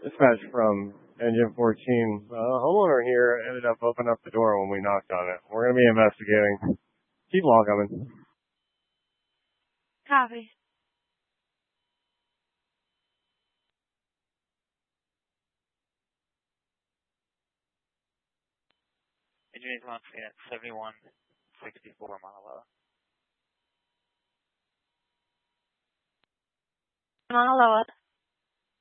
Dispatch from Engine 14. Homeowner here ended up opening up the door when we knocked on it. We're going to be investigating. Keep law coming. Copy. Engineers on scene at 7164 Mauna Loa. Mauna Loa.